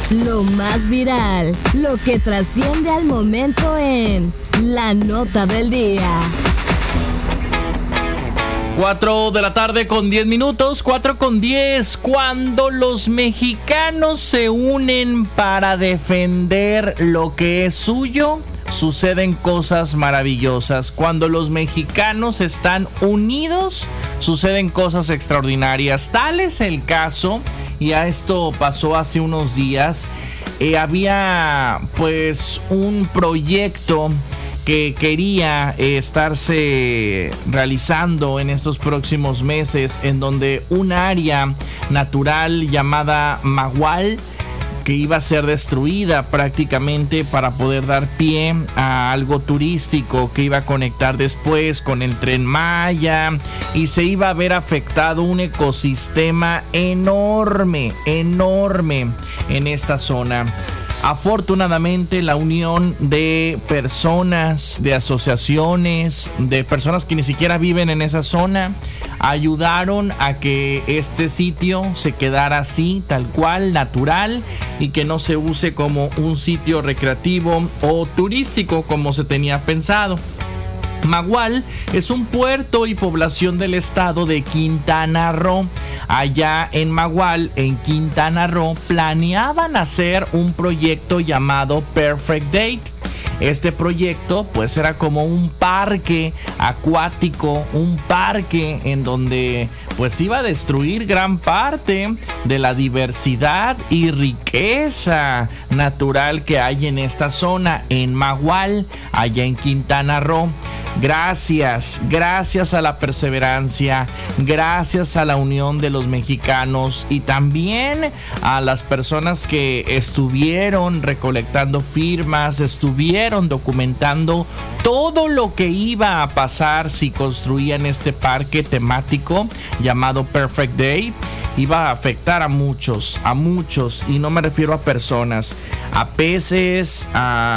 Lo más viral, lo que trasciende al momento en La Nota del Día. 4 de la tarde con 10 minutos, 4 con 10, cuando los mexicanos se unen para defender lo que es suyo, suceden cosas maravillosas. Cuando los mexicanos están unidos, suceden cosas extraordinarias. Tal es el caso, y a esto pasó hace unos días, había pues un proyecto que quería estarse realizando en estos próximos meses, en donde un área natural llamada Magual, que iba a ser destruida prácticamente para poder dar pie a algo turístico que iba a conectar después con el Tren Maya, y se iba a ver afectado un ecosistema enorme en esta zona. Afortunadamente, la unión de personas, de asociaciones, de personas que ni siquiera viven en esa zona, ayudaron a que este sitio se quedara así, tal cual, natural, y que no se use como un sitio recreativo o turístico como se tenía pensado. Magual es un puerto y población del estado de Quintana Roo. Allá en Magual, en Quintana Roo, planeaban hacer un proyecto llamado Perfect Day. Este proyecto pues era como un parque acuático, un parque en donde pues iba a destruir gran parte de la diversidad y riqueza natural que hay en esta zona, en Magual, allá en Quintana Roo. Gracias a la perseverancia, gracias a la unión de los mexicanos y también a las personas que estuvieron recolectando firmas, estuvieron documentando todo lo que iba a pasar si construían este parque temático llamado Perfect Day. Iba a afectar a muchos, y no me refiero a personas, a peces,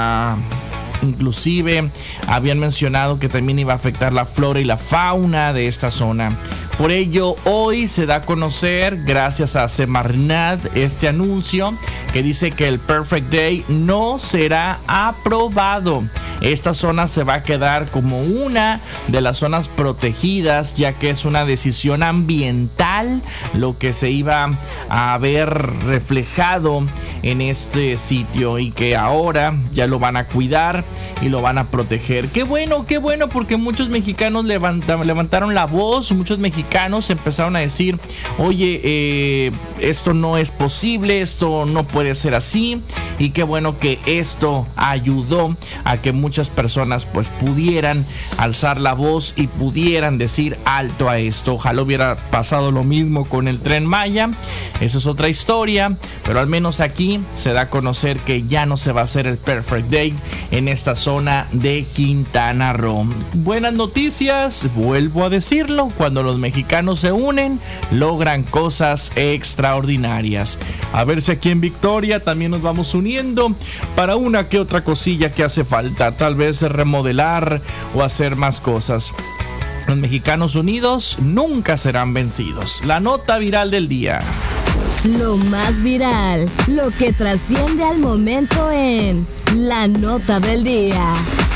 inclusive habían mencionado que también iba a afectar la flora y la fauna de esta zona. Por ello, hoy se da a conocer, gracias a Semarnat, este anuncio que dice que el Perfect Day no será aprobado. Esta zona se va a quedar como una de las zonas protegidas, ya que es una decisión ambiental lo que se iba a ver reflejado en este sitio, y que ahora ya lo van a cuidar y lo van a proteger. Qué bueno, porque muchos mexicanos levantaron la voz, muchos mexicanos empezaron a decir, oye, esto no es posible, esto no puede ser así, y qué bueno que esto ayudó a que muchas personas pues pudieran alzar la voz y pudieran decir alto a esto. Ojalá hubiera pasado lo mismo con el Tren Maya, eso es otra historia, pero al menos aquí se da a conocer que ya no se va a hacer el Perfect Day en esta zona de Quintana Roo. Buenas noticias, vuelvo a decirlo, cuando los mexicanos se unen, logran cosas extraordinarias. A ver si aquí en Victoria también nos vamos uniendo para una que otra cosilla que hace falta, tal vez remodelar o hacer más cosas. Los mexicanos unidos nunca serán vencidos. La nota viral del día. Lo más viral, lo que trasciende al momento en La Nota del Día.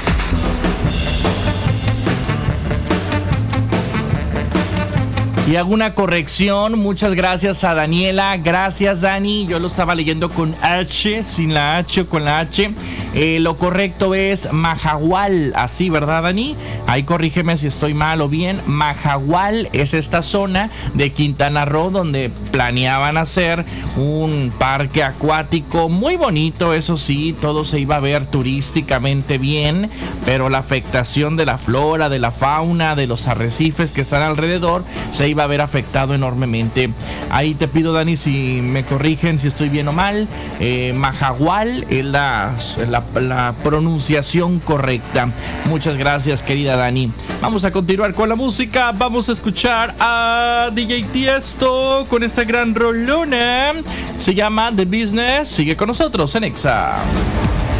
Y hago una corrección, muchas gracias a Daniela, gracias Dani, yo lo estaba leyendo con H, sin la H o con la H, lo correcto es Mahahual, así, ¿verdad Dani? Ahí corrígeme si estoy mal o bien. Mahahual es esta zona de Quintana Roo donde planeaban hacer un parque acuático muy bonito, eso sí, todo se iba a ver turísticamente bien, pero la afectación de la flora, de la fauna, de los arrecifes que están alrededor, se iba a ver afectado enormemente. Ahí te pido Dani si me corrigen si estoy bien o mal. Mahahual es la pronunciación correcta. Muchas gracias querida Dani. Vamos a continuar con la música, vamos a escuchar a DJ Tiesto con esta gran rolona, se llama The Business. Sigue con nosotros en Exa.